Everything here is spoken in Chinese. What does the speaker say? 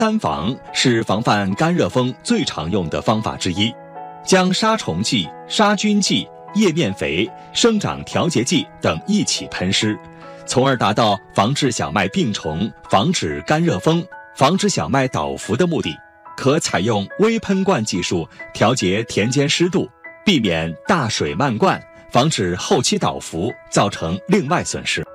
单防是防范干热风最常用的方法之一，将杀虫剂、杀菌剂、叶面肥、生长调节剂等一起喷施，从而达到防治小麦病虫、防止干热风、防止小麦倒伏的目的。可采用微喷灌技术调节田间湿度，避免大水漫灌，防止后期倒伏造成另外损失。